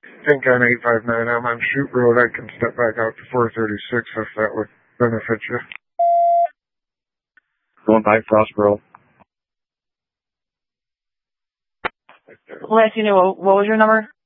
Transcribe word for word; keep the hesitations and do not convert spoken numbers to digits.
think on eight five nine, I'm on Shoot Road. I can step back out to four thirty-six if that would benefit you. Going by Frostboro. Last you know, what was your number?